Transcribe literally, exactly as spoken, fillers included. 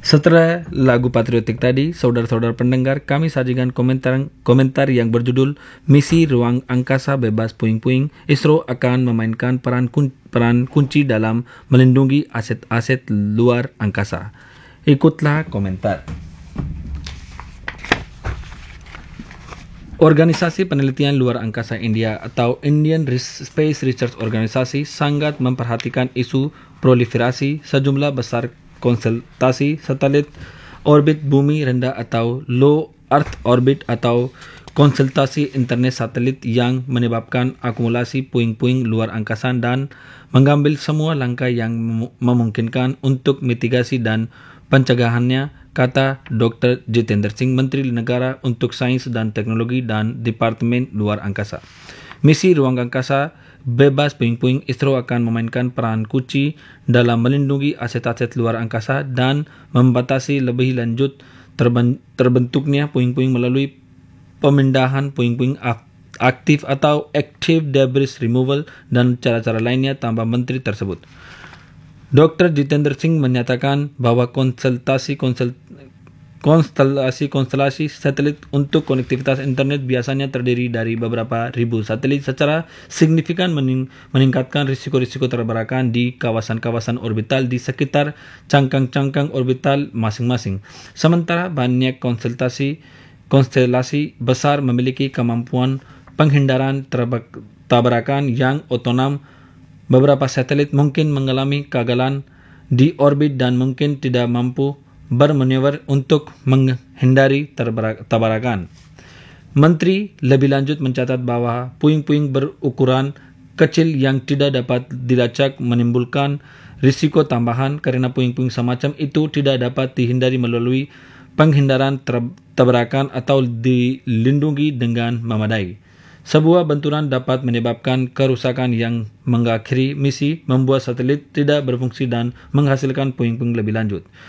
Setelah lagu patriotik tadi, saudara-saudara pendengar, kami sajikan komentar komentar yang berjudul Misi Ruang Angkasa Bebas Puing-Puing. ISRO akan memainkan peran kun, peran kunci dalam melindungi aset-aset luar angkasa. Ikutlah komentar. Organisasi Penelitian Luar Angkasa India atau Indian Space Research Organisation sangat memperhatikan isu proliferasi sejumlah besar konstelasi satelit orbit bumi rendah atau low Earth orbit atau konstelasi internet satelit yang menyebabkan akumulasi puing-puing luar angkasa dan mengambil semua langkah yang memungkinkan untuk mitigasi dan pencegahannya, kata Doktor Jitendra Singh, Menteri Negara untuk Sains dan Teknologi dan Departemen Luar Angkasa. Misi Ruang Angkasa Bebas Puing-Puing, ISRO akan memainkan peran kunci dalam melindungi aset-aset luar angkasa dan membatasi lebih lanjut terbentuknya puing-puing melalui pemindahan puing-puing aktif atau active debris removal dan cara-cara lainnya, tambah menteri tersebut. Doktor Jitendra Singh menyatakan bahwa konstelasi konstelasi-konstelasi satelit untuk konektivitas internet biasanya terdiri dari beberapa ribu satelit secara signifikan mening- meningkatkan risiko-risiko terbarakan di kawasan-kawasan orbital di sekitar cangkang-cangkang orbital masing-masing. Sementara banyak konstelasi konstelasi besar memiliki kemampuan penghindaran tabrakan yang otonom. Beberapa satelit mungkin mengalami kegagalan di orbit dan mungkin tidak mampu bermaneuver untuk menghindari tabrakan. Menteri lebih lanjut mencatat bahwa puing-puing berukuran kecil yang tidak dapat dilacak menimbulkan risiko tambahan karena puing-puing semacam itu tidak dapat dihindari melalui penghindaran tabrakan atau dilindungi dengan memadai. Sebuah benturan dapat menyebabkan kerusakan yang mengakhiri misi, membuat satelit tidak berfungsi dan menghasilkan puing-puing lebih lanjut.